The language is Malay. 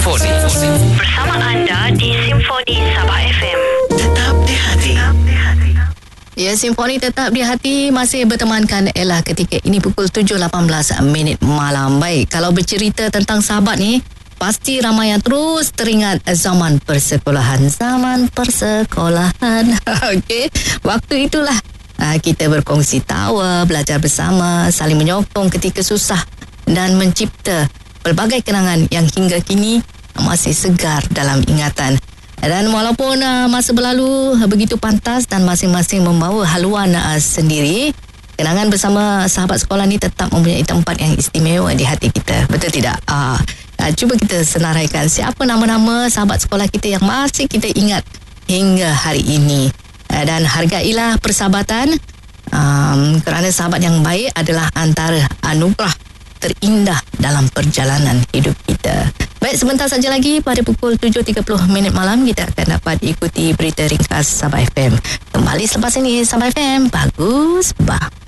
Simfoni. Bersama anda di Simfoni Sabah FM. Tetap di hati. Ya, Simfoni tetap di hati masih bertemankan Ella ketika ini pukul 7.18 malam. Baik, kalau bercerita tentang sahabat ni, pasti ramai yang terus teringat zaman persekolahan. Zaman persekolahan. Okey, waktu itulah kita berkongsi tawa, belajar bersama, saling menyokong ketika susah dan mencipta pelbagai kenangan yang hingga kini masih segar dalam ingatan. Dan walaupun masa berlalu begitu pantas dan masing-masing membawa haluan sendiri, kenangan bersama sahabat sekolah ni tetap mempunyai tempat yang istimewa di hati kita. Betul tidak? Cuba kita senaraikan siapa nama-nama sahabat sekolah kita yang masih kita ingat hingga hari ini. Dan hargailah persahabatan, kerana sahabat yang baik adalah antara anugerah terindah dalam perjalanan hidup kita. Baik, sebentar saja lagi pada pukul 7.30 malam kita akan dapat ikuti berita ringkas Sabah FM. Kembali selepas ini. Sabah FM, bagus bah.